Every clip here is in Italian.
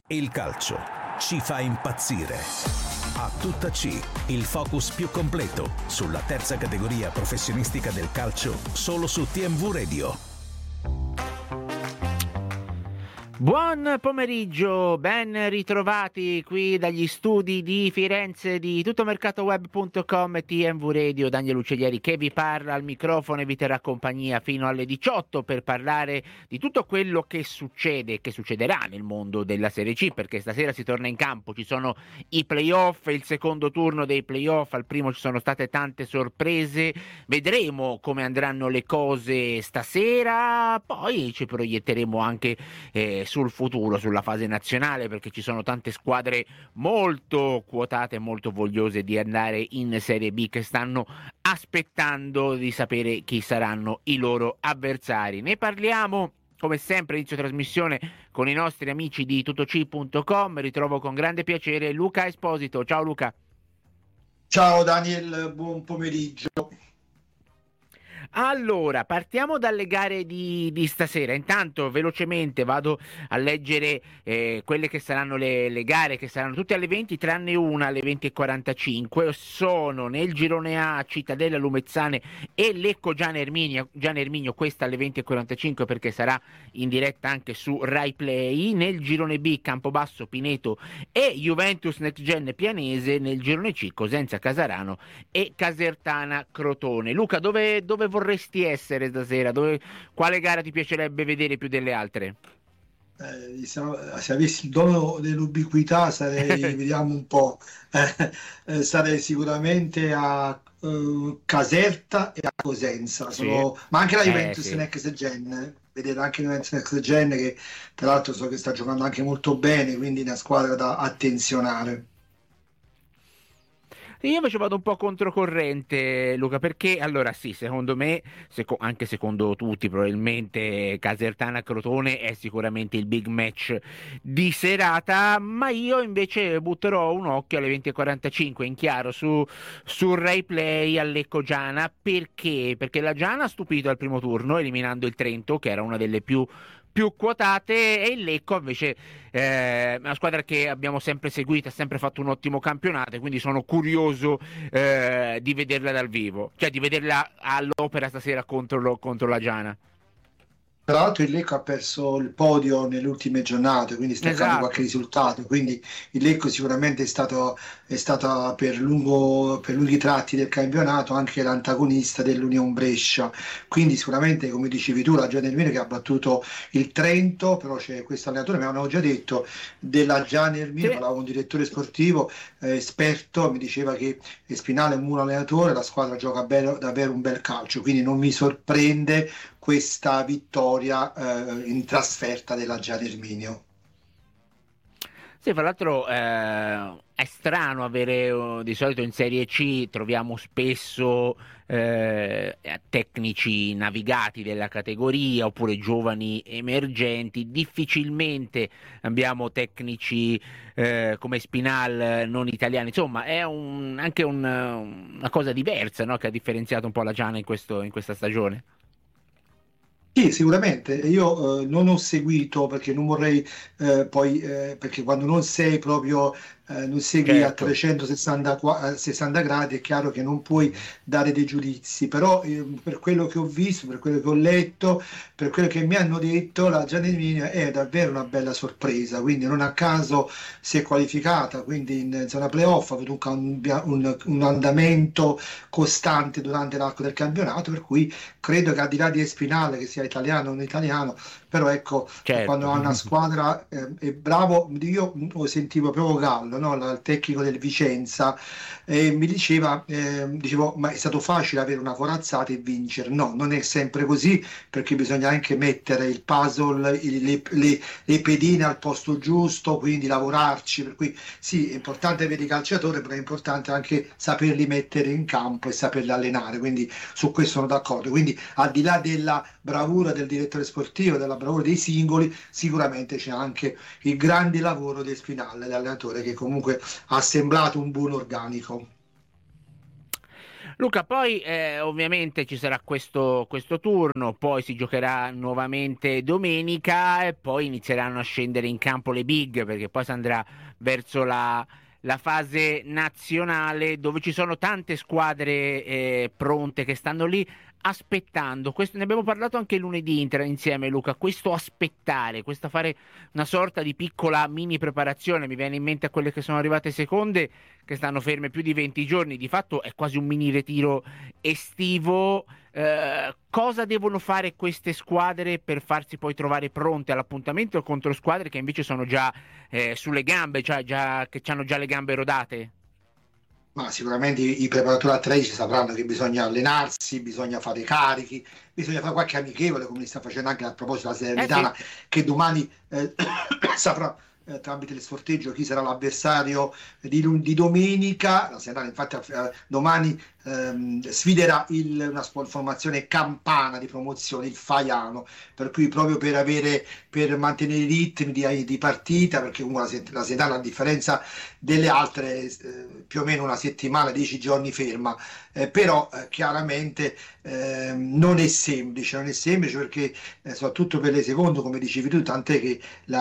Il calcio ci fa impazzire. A tutta C, il focus più completo sulla terza categoria professionistica del calcio, solo su TMV Radio. Buon pomeriggio, ben ritrovati qui dagli studi di Firenze di tuttomercatoweb.com e TMV Radio. Daniele Uccellieri che vi parla al microfono e vi terrà compagnia fino alle 18 per parlare di tutto quello che succede e che succederà nel mondo della Serie C, perché stasera si torna in campo, ci sono i playoff, il secondo turno dei playoff, al primo ci sono state tante sorprese, vedremo come andranno le cose stasera, poi ci proietteremo anche sul futuro, sulla fase nazionale, perché ci sono tante squadre molto quotate, molto vogliose di andare in Serie B che stanno aspettando di sapere chi saranno i loro avversari. Ne parliamo come sempre inizio trasmissione con i nostri amici di tuttoc.com. Ritrovo con grande piacere Luca Esposito. Ciao Luca. Ciao Daniel, buon pomeriggio. Allora, partiamo dalle gare di stasera. Intanto velocemente vado a leggere quelle che saranno le gare, che saranno tutte alle 20 tranne una alle 20:45. Sono nel girone A Cittadella Lumezzane e Lecco Gian Erminio, questa alle 20:45 perché sarà in diretta anche su Rai Play. Nel girone B Campobasso Pineto e Juventus Next Gen Pianese. Nel girone C Cosenza Casarano e Casertana Crotone. Luca, dove vorresti essere stasera? Quale gara ti piacerebbe vedere più delle altre? Se avessi il dono dell'ubiquità sarei, vediamo un po', sarei sicuramente a Caserta e a Cosenza, ma anche la Juventus Next Gen, vedete anche la Juventus Next Gen che tra l'altro so che sta giocando anche molto bene, quindi è una squadra da attenzionare. Io invece vado un po' controcorrente, Luca, perché allora sì, secondo me, anche secondo tutti probabilmente, Casertana Crotone è sicuramente il big match di serata, ma io invece butterò un occhio alle 20:45 in chiaro su Rai Play al Lecco Giana. Perché? Perché la Giana ha stupito al primo turno eliminando il Trento, che era una delle più quotate, e il Lecco invece è una squadra che abbiamo sempre seguito, ha sempre fatto un ottimo campionato, quindi sono curioso di vederla dal vivo, cioè di vederla all'opera stasera contro la Giana. Tra l'altro il Lecco ha perso il podio nelle ultime giornate, quindi sta dando qualche risultato, quindi il Lecco sicuramente è stato per lunghi tratti del campionato anche l'antagonista dell'Union Brescia, quindi sicuramente, come dicevi tu, la Gian Erminio che ha battuto il Trento, però c'è questo allenatore, mi avevano già detto della Gian Erminio, parlavo con un direttore sportivo esperto, mi diceva che Spinale è un buon allenatore, la squadra gioca davvero un bel calcio, quindi non mi sorprende questa vittoria in trasferta della Gian Erminio. Sì, fra l'altro è strano avere, di solito in Serie C troviamo spesso tecnici navigati della categoria oppure giovani emergenti, difficilmente abbiamo tecnici come Spinal non italiani, insomma è anche una cosa diversa, no? Che ha differenziato un po' la Giana in questa stagione. Sì, sicuramente. Io non ho seguito perché non vorrei perché quando non sei proprio, non segui a 360 gradi, è chiaro che non puoi dare dei giudizi, però per quello che ho visto, per quello che ho letto, per quello che mi hanno detto, la Gian Erminio è davvero una bella sorpresa, quindi non a caso si è qualificata, quindi in zona playoff ha avuto un andamento costante durante l'arco del campionato, per cui credo che al di là di Espinale, che sia italiano o non italiano, però ecco, quando ha una squadra è bravo. Io sentivo proprio Gallo, no? Il tecnico del Vicenza, mi dicevo, ma è stato facile avere una corazzata e vincere? No, non è sempre così, perché bisogna anche mettere il puzzle, le pedine al posto giusto, quindi lavorarci, per cui sì, è importante avere i calciatori, però è importante anche saperli mettere in campo e saperli allenare, quindi su questo sono d'accordo. Quindi al di là della bravura del direttore sportivo, della bravura dei singoli, sicuramente c'è anche il grande lavoro del Spinale, l'allenatore, che comunque ha assemblato un buon organico. Luca, poi ovviamente ci sarà questo turno, poi si giocherà nuovamente domenica e poi inizieranno a scendere in campo le big, perché poi si andrà verso la fase nazionale dove ci sono tante squadre pronte che stanno lì aspettando. Ne abbiamo parlato anche lunedì insieme, Luca. Questo aspettare, questo fare una sorta di piccola mini preparazione, mi viene in mente a quelle che sono arrivate seconde, che stanno ferme più di 20 giorni, di fatto è quasi un mini ritiro estivo. Cosa devono fare queste squadre per farsi poi trovare pronte all'appuntamento contro squadre che invece sono già sulle gambe, cioè che hanno già le gambe rodate? Ma sicuramente i preparatori atletici sapranno che bisogna allenarsi, bisogna fare carichi, bisogna fare qualche amichevole, come li sta facendo anche a proposito della Salernitana, Sì. che domani saprà tramite il sorteggio chi sarà l'avversario di domenica. La Salernitana infatti domani sfiderà una formazione campana di promozione, il Faiano, per cui proprio per mantenere i ritmi di partita, perché comunque la Salernitana, a differenza delle altre, più o meno una settimana, 10 giorni ferma, però chiaramente non è semplice perché soprattutto per le seconde, come dicevi tu, tant'è che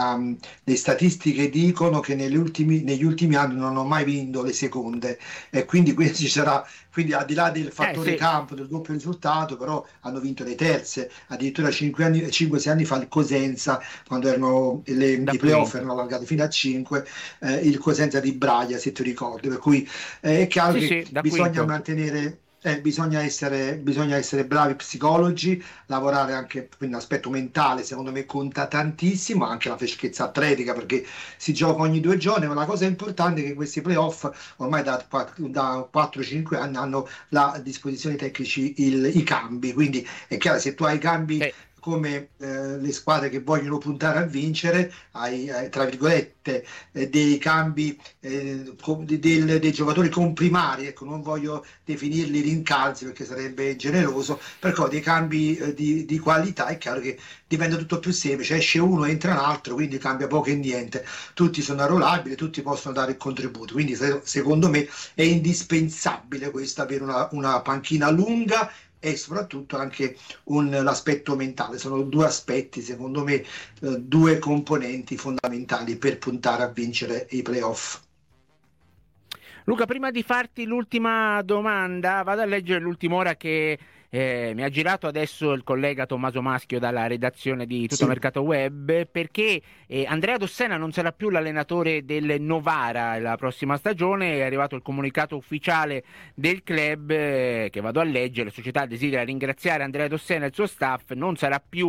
le statistiche dicono che negli ultimi anni non hanno mai vinto le seconde, e quindi ci sarà. Quindi al di là del fattore Sì. campo, del doppio risultato, però hanno vinto le terze, addirittura 5-6 anni fa il Cosenza, quando erano Da i playoff quinto. erano allargati fino a 5, il Cosenza di Braga, se ti ricordi, per cui è chiaro che Sì, da bisogna quinto. mantenere. Bisogna essere bravi psicologi, lavorare anche, quindi l'aspetto mentale secondo me conta tantissimo, anche la freschezza atletica, perché si gioca ogni 2 giorni, ma la cosa importante è che questi playoff ormai da 4-5 anni hanno a disposizione tecnici i cambi, quindi è chiaro, se tu hai i cambi Sì. come le squadre che vogliono puntare a vincere, hai tra virgolette dei cambi dei giocatori comprimari, ecco, non voglio definirli rincalzi perché sarebbe generoso, però dei cambi di qualità. È chiaro che diventa tutto più semplice, esce uno, entra un altro, quindi cambia poco e niente, tutti sono arruolabili, tutti possono dare il contributo, quindi secondo me è indispensabile questo, avere una panchina lunga e soprattutto anche l'aspetto mentale. Sono due aspetti, secondo me, due componenti fondamentali per puntare a vincere i playoff. Luca, prima di farti l'ultima domanda, vado a leggere l'ultima ora che mi ha girato adesso il collega Tommaso Maschio dalla redazione di Tutto Sì. Mercato Web, perché Andrea Dossena non sarà più l'allenatore del Novara la prossima stagione. È arrivato il comunicato ufficiale del club che vado a leggere. La società desidera ringraziare Andrea Dossena e il suo staff. Non sarà più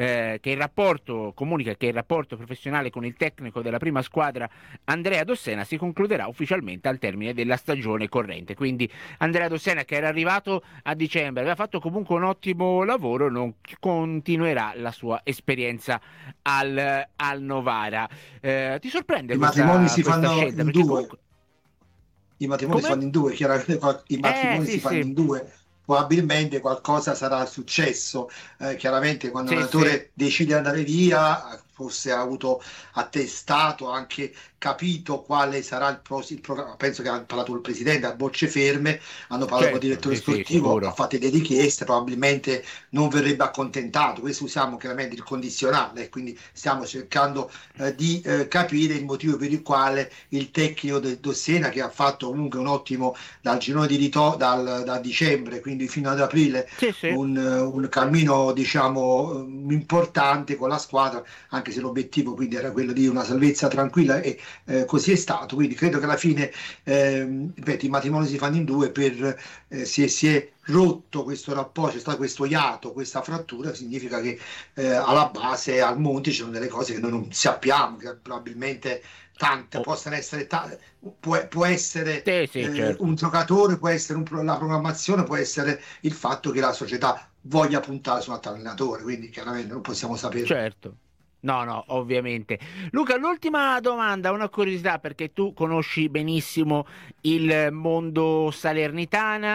comunica che il rapporto professionale con il tecnico della prima squadra Andrea Dossena si concluderà ufficialmente al termine della stagione corrente. Quindi Andrea Dossena, che era arrivato a dicembre, aveva fatto comunque un ottimo lavoro, non continuerà la sua esperienza al Novara. Ti sorprende I matrimoni si questa fanno scelta? in Perché due. comunque... I matrimoni si Come? fanno in due, chiaramente i matrimoni Sì, si fanno sì, in due, probabilmente qualcosa sarà successo. Chiaramente quando un sì. allenatore decide di andare via, forse ha avuto attestato, anche capito quale sarà il programma. Penso che ha parlato il presidente a bocce ferme, hanno parlato con il Certo, direttore sì, sportivo, ha sicuro. fatto le richieste, probabilmente non verrebbe accontentato. Questo usiamo chiaramente il condizionale, quindi stiamo cercando di capire il motivo per il quale il tecnico del Dossena, che ha fatto comunque un ottimo dal girone da dicembre, quindi fino ad aprile, Sì. un cammino diciamo importante con la squadra, anche se l'obiettivo quindi era quello di una salvezza tranquilla, e così è stato. Quindi credo che alla fine ripeto, i matrimoni si fanno in due, si è rotto questo rapporto, c'è stato questo iato, questa frattura, significa che alla base, al monte, ci sono delle cose che noi non sappiamo, che probabilmente tante Oh, possono essere, può essere sì, certo. un giocatore, può essere la programmazione, può essere il fatto che la società voglia puntare su un altro allenatore, quindi chiaramente non possiamo saperlo. Certo. No, ovviamente. Luca, l'ultima domanda, una curiosità, perché tu conosci benissimo il mondo salernitana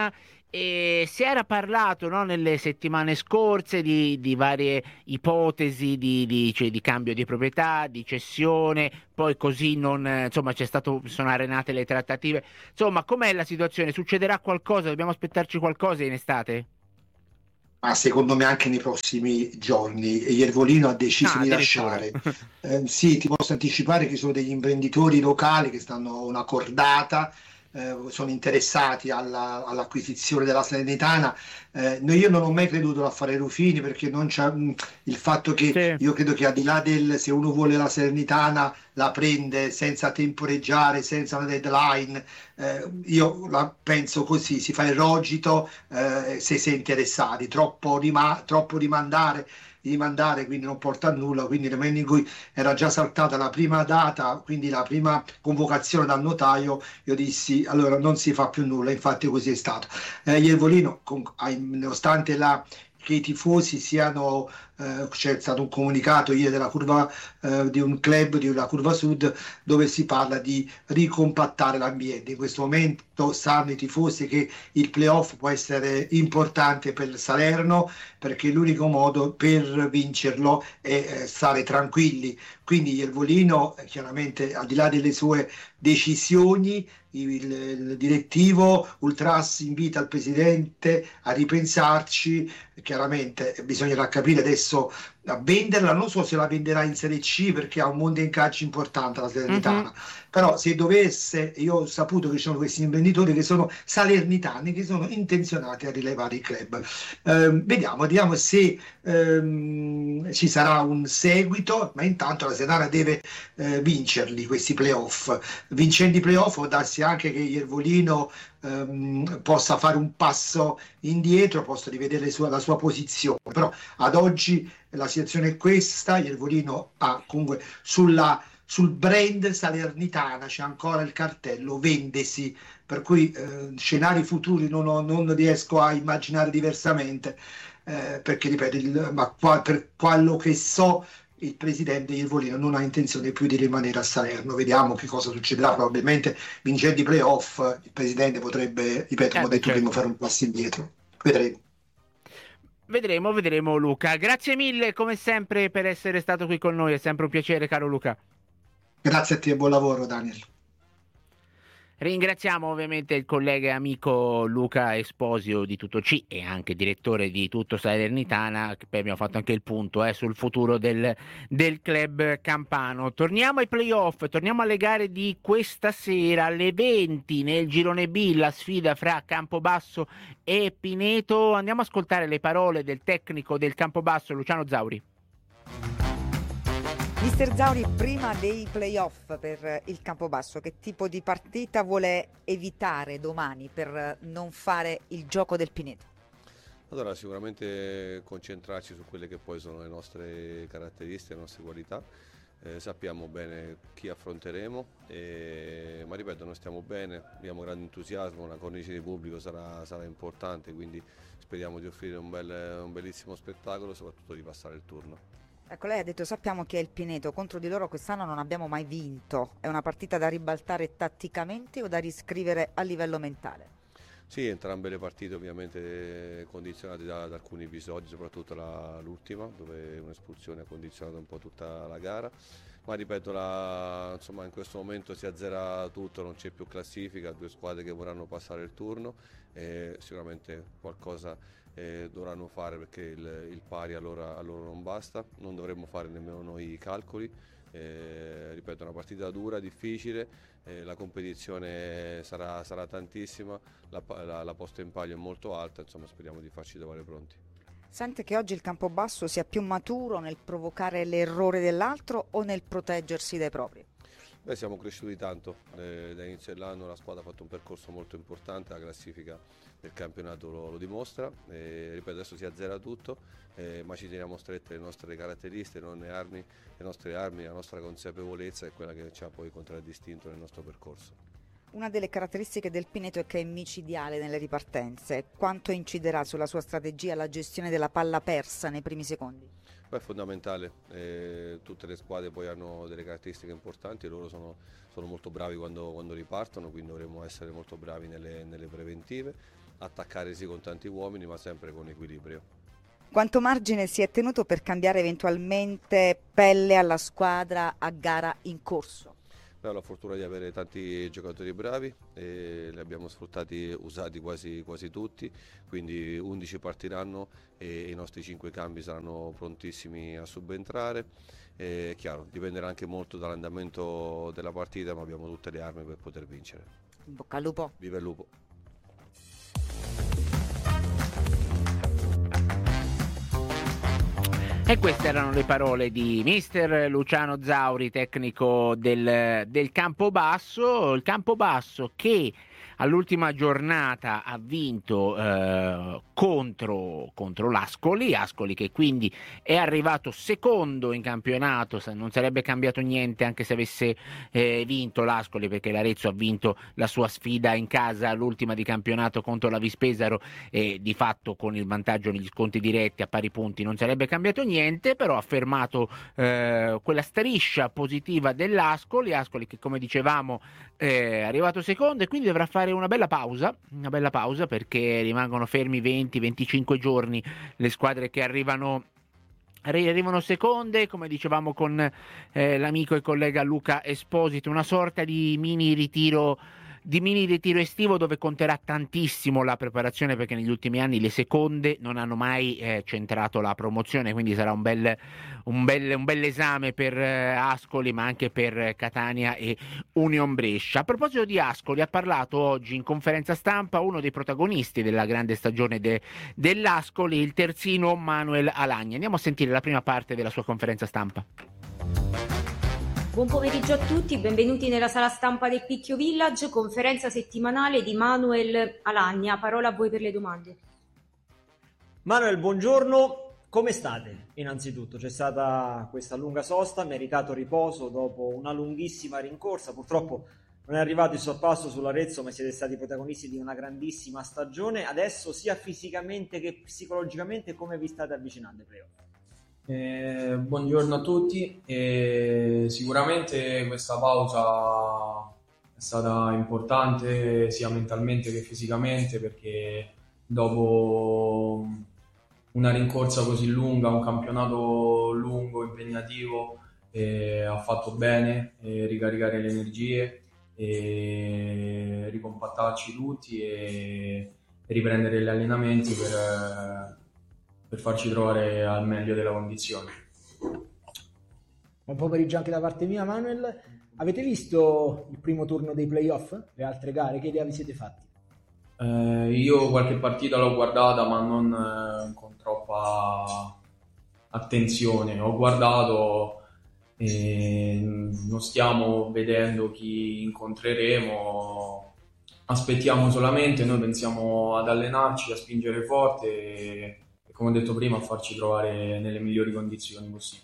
E si era parlato, no, nelle settimane scorse di varie ipotesi cioè di cambio di proprietà, di cessione, poi così non, insomma, sono arenate le trattative. Insomma, com'è la situazione? Succederà qualcosa? Dobbiamo aspettarci qualcosa in estate? Ma secondo me anche nei prossimi giorni Iervolino ha deciso Ah, di addirittura. lasciare. Sì, ti posso anticipare che ci sono degli imprenditori locali che stanno una cordata, sono interessati all'acquisizione della Salernitana. Io non ho mai creduto all'affare Rufini perché non c'è il fatto che Sì. io credo che al di là del se uno vuole la Salernitana la prende senza temporeggiare, senza una deadline. Io la penso così, si fa il rogito se si è interessati, troppo rimandare, quindi non porta a nulla. Quindi nel momento in cui era già saltata la prima data, quindi la prima convocazione dal notaio, io dissi allora non si fa più nulla, infatti così è stato. Iervolino, nonostante che i tifosi siano, c'è stato un comunicato ieri della curva, di un club della curva sud dove si parla di ricompattare l'ambiente. In questo momento sanno i tifosi che il playoff può essere importante per il Salerno perché l'unico modo per vincerlo è stare tranquilli. Quindi Iervolino, chiaramente, al di là delle sue decisioni, il direttivo Ultras invita il presidente a ripensarci. Chiaramente bisognerà capire adesso a venderla, non so se la venderà in Serie C perché ha un mondo incaggi importante la Mhm. Salernitana, però se dovesse, io ho saputo che ci sono questi imprenditori che sono salernitani che sono intenzionati a rilevare il club. Vediamo se ci sarà un seguito, ma intanto la Salernitana deve vincerli questi playoff. Vincendo i playoff può darsi anche che Iervolino possa fare un passo indietro, possa rivedere la sua posizione, però ad oggi la situazione è questa. Iervolino ha comunque sul brand Salernitana c'è ancora il cartello vendesi, per cui scenari futuri non riesco a immaginare diversamente, perché ripeto, per quello che so il presidente Iervolino non ha intenzione più di rimanere a Salerno. Vediamo che cosa succederà. Probabilmente vincendo i playoff il presidente potrebbe, ripeto, come ho Beh, detto prima, certo. fare un passo indietro. Vedremo. Vedremo, Luca. Grazie mille, come sempre, per essere stato qui con noi. È sempre un piacere, caro Luca. Grazie a te e buon lavoro, Daniel. Ringraziamo ovviamente il collega e amico Luca Esposio di Tutto C e anche direttore di Tutto Salernitana, che poi abbiamo fatto anche il punto sul futuro del club campano. Torniamo ai playoff, torniamo alle gare di questa sera alle 20 nel girone B, la sfida fra Campobasso e Pineto. Andiamo ad ascoltare le parole del tecnico del Campobasso, Luciano Zauri. Mister Zauri, prima dei playoff per il Campobasso, che tipo di partita vuole evitare domani per non fare il gioco del Pineto? Allora, sicuramente concentrarci su quelle che poi sono le nostre caratteristiche, le nostre qualità. Sappiamo bene chi affronteremo, ma ripeto, noi stiamo bene, abbiamo grande entusiasmo, la cornice di pubblico sarà importante, quindi speriamo di offrire un bellissimo spettacolo e soprattutto di passare il turno. Ecco, lei ha detto sappiamo che è il Pineto, contro di loro quest'anno non abbiamo mai vinto. È una partita da ribaltare tatticamente o da riscrivere a livello mentale? Sì, entrambe le partite ovviamente condizionate da alcuni episodi, soprattutto l'ultima, dove un'espulsione ha condizionato un po' tutta la gara. Ma ripeto, insomma, in questo momento si azzera tutto, non c'è più classifica, due squadre che vorranno passare il turno e sicuramente qualcosa dovranno fare perché il pari a loro non basta, non dovremmo fare nemmeno noi i calcoli. Ripeto, è una partita dura, difficile, la competizione sarà tantissima, la posta in palio è molto alta, insomma speriamo di farci trovare pronti. Sente che oggi il Campobasso sia più maturo nel provocare l'errore dell'altro o nel proteggersi dai propri? Beh, siamo cresciuti tanto, da inizio dell'anno la squadra ha fatto un percorso molto importante, la classifica del campionato lo dimostra, ripeto adesso si azzera tutto, ma ci teniamo strette le nostre caratteristiche, le nostre armi, la nostra consapevolezza è quella che ci ha poi contraddistinto nel nostro percorso. Una delle caratteristiche del Pineto è che è micidiale nelle ripartenze. Quanto inciderà sulla sua strategia la gestione della palla persa nei primi secondi? Beh, è fondamentale, tutte le squadre poi hanno delle caratteristiche importanti e loro sono molto bravi quando ripartono, quindi dovremmo essere molto bravi nelle preventive. attaccare sì con tanti uomini, ma sempre con equilibrio. Quanto margine si è tenuto per cambiare eventualmente pelle alla squadra a gara in corso? Ho la fortuna di avere tanti giocatori bravi e li abbiamo usati quasi tutti, quindi 11 partiranno e i nostri 5 cambi saranno prontissimi a subentrare. È chiaro, dipenderà anche molto dall'andamento della partita, ma abbiamo tutte le armi per poter vincere. In bocca al lupo. Viva il lupo! E queste erano le parole di mister Luciano Zauri, tecnico del Campobasso. Il Campobasso che all'ultima giornata ha vinto contro l'Ascoli che quindi è arrivato secondo in campionato. Non sarebbe cambiato niente anche se avesse vinto l'Ascoli, perché l'Arezzo ha vinto la sua sfida in casa, l'ultima di campionato contro la Vispesaro, e di fatto con il vantaggio negli sconti diretti a pari punti non sarebbe cambiato niente, però ha fermato quella striscia positiva dell'Ascoli che, come dicevamo, è arrivato secondo, e quindi dovrà fare una bella pausa perché rimangono fermi 20-25 giorni le squadre che arrivano seconde, come dicevamo con l'amico e collega Luca Esposito, una sorta di mini ritiro estivo dove conterà tantissimo la preparazione, perché negli ultimi anni le seconde non hanno mai centrato la promozione, quindi sarà un bel esame per Ascoli, ma anche per Catania e Union Brescia. A proposito di Ascoli, ha parlato oggi in conferenza stampa uno dei protagonisti della grande stagione dell'Ascoli, il terzino Manuel Alagna. Andiamo a sentire la prima parte della sua conferenza stampa. Buon pomeriggio a tutti, benvenuti nella sala stampa del Picchio Village, conferenza settimanale di Manuel Alagna. Parola a voi per le domande. Manuel, buongiorno, come state? Innanzitutto c'è stata questa lunga sosta, meritato riposo dopo una lunghissima rincorsa, purtroppo non è arrivato il sorpasso sull'Arezzo, ma siete stati protagonisti di una grandissima stagione. Adesso sia fisicamente che psicologicamente come vi state avvicinando ai playoff? Buongiorno a tutti. Sicuramente questa pausa è stata importante sia mentalmente che fisicamente, perché dopo una rincorsa così lunga, un campionato lungo, impegnativo, ha fatto bene ricaricare le energie, ricompattarci tutti e riprendere gli allenamenti per farci trovare al meglio della condizione. Buon pomeriggio anche da parte mia, Manuel. Avete visto il primo turno dei playoff, le altre gare? Che idea vi siete fatti? Io qualche partita l'ho guardata, ma non con troppa attenzione. Ho guardato e non stiamo vedendo chi incontreremo, aspettiamo solamente, noi pensiamo ad allenarci, a spingere forte e, come ho detto prima, a farci trovare nelle migliori condizioni possibili.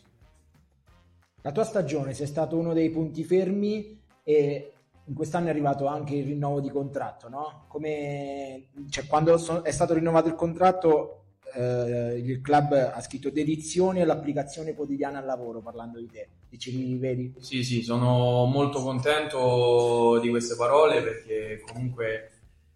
La tua stagione sei stato uno dei punti fermi e in quest'anno è arrivato anche il rinnovo di contratto, no? Quando è stato rinnovato il contratto, il club ha scritto dedizione all'applicazione quotidiana al lavoro, parlando di te. Ci vedi? Sì, sono molto contento di queste parole, perché comunque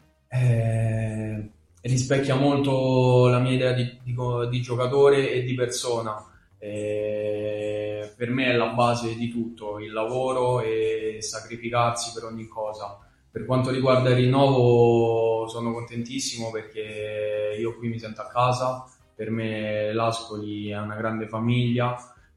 rispecchia molto la mia idea di giocatore e di persona. Per me è la base di tutto, il lavoro e sacrificarsi per ogni cosa. Per quanto riguarda il rinnovo, sono contentissimo perché io qui mi sento a casa. Per me l'Ascoli è una grande famiglia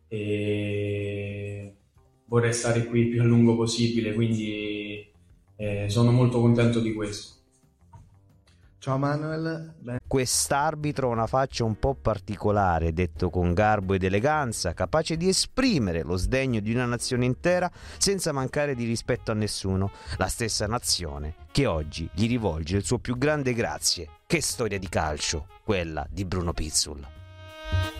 e vorrei stare qui il più a lungo possibile, quindi sono molto contento di questo. Ciao Manuel. Quest'arbitro ha una faccia un po' particolare, detto con garbo ed eleganza, capace di esprimere lo sdegno di una nazione intera senza mancare di rispetto a nessuno, la stessa nazione che oggi gli rivolge il suo più grande grazie. Che storia di calcio, quella di Bruno Pizzul.